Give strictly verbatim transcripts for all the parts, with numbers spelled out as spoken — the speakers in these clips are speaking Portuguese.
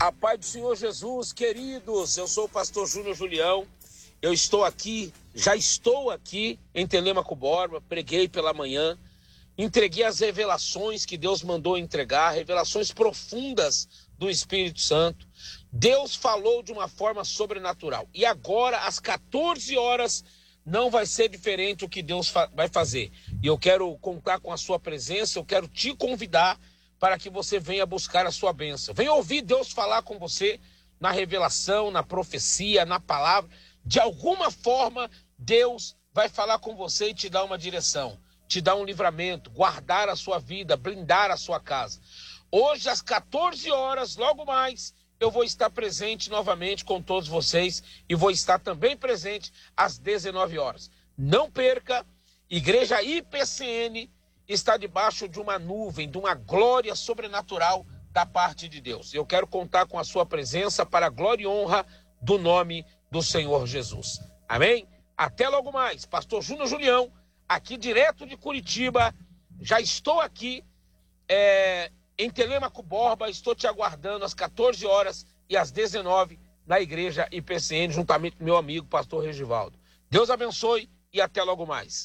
A paz do Senhor Jesus, queridos, eu sou o pastor Júnior Julião, eu estou aqui, já estou aqui em Telêmaco Borba, preguei pela manhã, entreguei as revelações que Deus mandou entregar, revelações profundas do Espírito Santo. Deus falou de uma forma sobrenatural e agora às quatorze horas não vai ser diferente o que Deus fa- vai fazer. E eu quero contar com a sua presença, eu quero te convidar para que você venha buscar a sua bênção. Venha ouvir Deus falar com você na revelação, na profecia, na palavra. De alguma forma, Deus vai falar com você e te dar uma direção, te dar um livramento, guardar a sua vida, blindar a sua casa. Hoje, às quatorze horas, logo mais, eu vou estar presente novamente com todos vocês e vou estar também presente às dezenove horas. Não perca, Igreja I P C N está debaixo de uma nuvem, de uma glória sobrenatural da parte de Deus. Eu quero contar com a sua presença para a glória e honra do nome do Senhor Jesus. Amém? Até logo mais. Pastor Júnior Julião, aqui direto de Curitiba. Já estou aqui é, em Telêmaco Borba. Estou te aguardando às quatorze horas e às dezenove na Igreja I P C N, juntamente com meu amigo, pastor Regivaldo. Deus abençoe e até logo mais.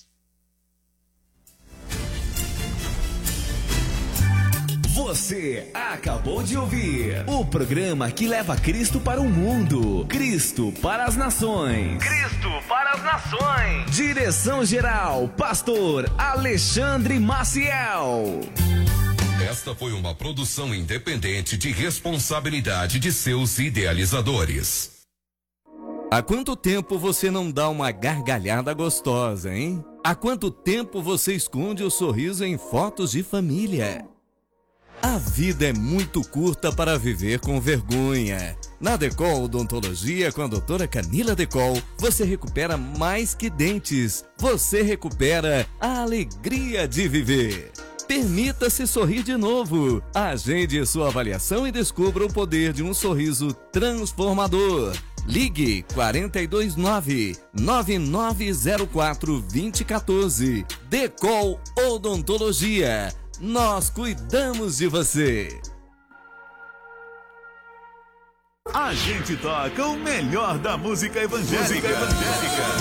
Você acabou de ouvir o programa que leva Cristo para o mundo, Cristo para as nações. Cristo para as nações. Direção geral, pastor Alexandre Maciel. Esta foi uma produção independente de responsabilidade de seus idealizadores. Há quanto tempo você não dá uma gargalhada gostosa, hein? Há quanto tempo você esconde o sorriso em fotos de família? A vida é muito curta para viver com vergonha. Na Decol Odontologia, com a doutora Camila Decol, você recupera mais que dentes. Você recupera a alegria de viver. Permita-se sorrir de novo. Agende sua avaliação e descubra o poder de um sorriso transformador. Ligue quatro dois nove, nove nove zero quatro, dois zero um quatro. Decol Odontologia. Nós cuidamos de você. A gente toca o melhor da música evangélica. Música evangélica.